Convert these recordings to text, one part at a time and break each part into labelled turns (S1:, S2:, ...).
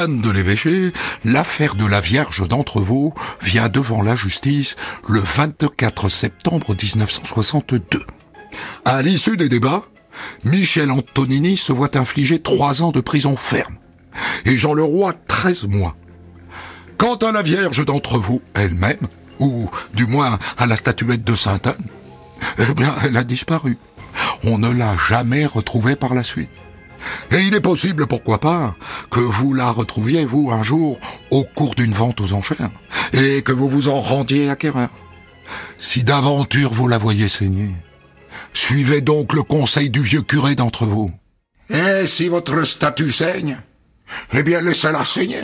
S1: Anne de l'Évêché, l'affaire de la Vierge d'Entrevaux vient devant la justice le 24 septembre 1962. À l'issue des débats, Michel Antonini se voit infliger 3 ans de prison ferme et Jean Leroy 13 mois. Quant à la Vierge d'Entrevaux elle-même, ou du moins à la statuette de Sainte-Anne, eh bien, elle a disparu. On ne l'a jamais retrouvée par la suite. Et il est possible, pourquoi pas, que vous la retrouviez, vous, un jour, au cours d'une vente aux enchères, et que vous vous en rendiez acquéreur. Si d'aventure vous la voyez saigner, suivez donc le conseil du vieux curé d'Entrevaux. Et si votre statue saigne, eh bien laissez-la saigner.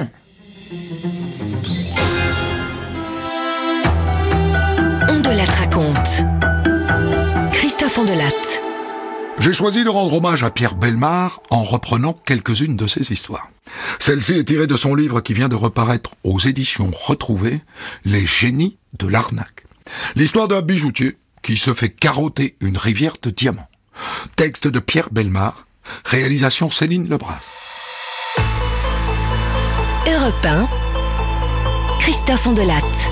S2: On de la raconte. Christophe Ondelatte.
S1: J'ai choisi de rendre hommage à Pierre Bellemare en reprenant quelques-unes de ses histoires. Celle-ci est tirée de son livre qui vient de reparaître aux éditions Retrouvées, Les génies de l'arnaque. L'histoire d'un bijoutier qui se fait carotter une rivière de diamants. Texte de Pierre Bellemare, réalisation Céline Lebras.
S2: Europe 1, Christophe Ondelatte.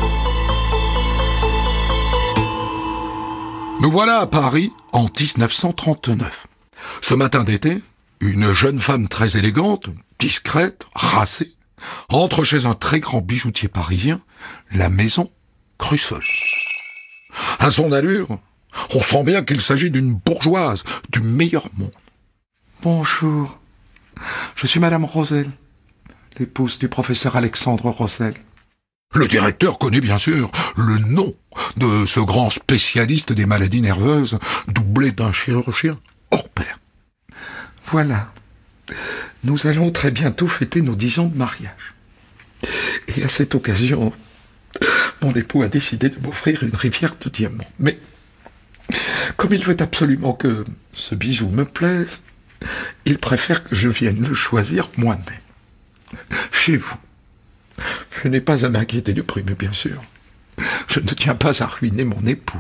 S1: Nous voilà à Paris en 1939. Ce matin d'été, une jeune femme très élégante, discrète, racée, entre chez un très grand bijoutier parisien, la maison Crussol. À son allure, on sent bien qu'il s'agit d'une bourgeoise du meilleur monde. Bonjour, je suis Madame Rosel, l'épouse du professeur Alexandre Rosel. Le directeur connaît bien sûr le nom de ce grand spécialiste des maladies nerveuses, doublé d'un chirurgien hors pair. Voilà, nous allons très bientôt fêter nos 10 ans de mariage. Et à cette occasion, mon époux a décidé de m'offrir une rivière de diamants. Mais, comme il veut absolument que ce bijou me plaise, il préfère que je vienne le choisir moi-même, chez vous. Je n'ai pas à m'inquiéter du prix, mais bien sûr, je ne tiens pas à ruiner mon époux.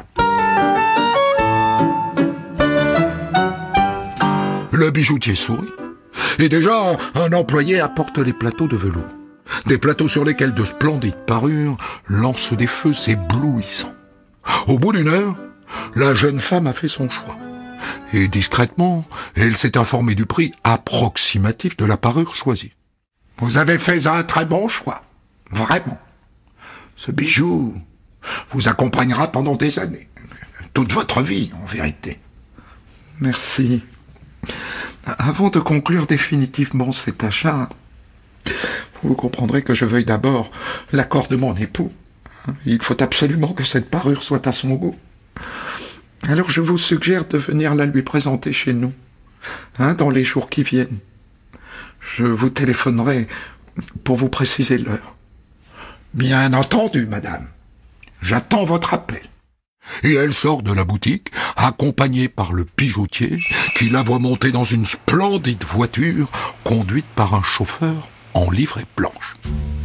S1: Le bijoutier sourit. Et déjà, un employé apporte les plateaux de velours. Des plateaux sur lesquels de splendides parures lancent des feux éblouissants. Au bout d'une heure, la jeune femme a fait son choix. Et discrètement, elle s'est informée du prix approximatif de la parure choisie. Vous avez fait un très bon choix. Vraiment. Ce bijou vous accompagnera pendant des années. Toute votre vie, en vérité. Merci. Avant de conclure définitivement cet achat, vous comprendrez que je veuille d'abord l'accord de mon époux. Il faut absolument que cette parure soit à son goût. Alors je vous suggère de venir la lui présenter chez nous, dans les jours qui viennent. Je vous téléphonerai pour vous préciser l'heure. Bien entendu, madame. J'attends votre appel. Et elle sort de la boutique, accompagnée par le bijoutier, qui la voit monter dans une splendide voiture, conduite par un chauffeur en livrée blanche.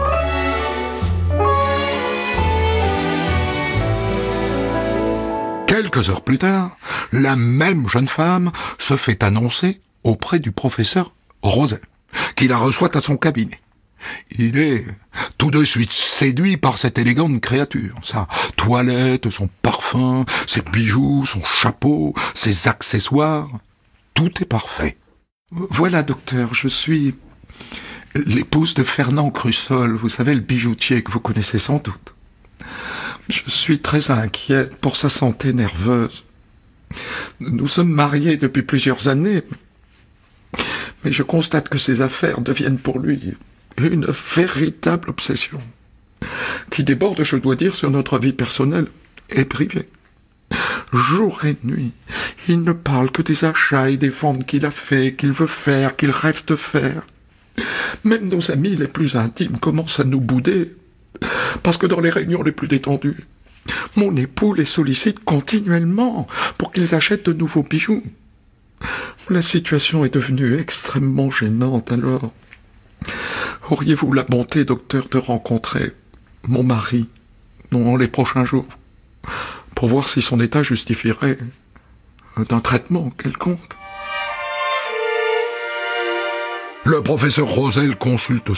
S1: Quelques heures plus tard, la même jeune femme se fait annoncer auprès du professeur Rosel, qui la reçoit à son cabinet. Il est tout de suite séduit par cette élégante créature. Sa toilette, son parfum, ses bijoux, son chapeau, ses accessoires. Tout est parfait. Voilà, docteur, je suis l'épouse de Fernand Crussol, vous savez, le bijoutier que vous connaissez sans doute. Je suis très inquiète pour sa santé nerveuse. Nous sommes mariés depuis plusieurs années, mais je constate que ses affaires deviennent pour lui une véritable obsession, qui déborde, je dois dire, sur notre vie personnelle et privée. Jour et nuit, il ne parle que des achats et des ventes qu'il a fait, qu'il veut faire, qu'il rêve de faire. Même nos amis les plus intimes commencent à nous bouder, parce que dans les réunions les plus détendues, mon époux les sollicite continuellement pour qu'ils achètent de nouveaux bijoux. La situation est devenue extrêmement gênante, alors auriez-vous la bonté, docteur, de rencontrer mon mari dans les prochains jours, pour voir si son état justifierait d'un traitement quelconque? Le professeur Rosel consulte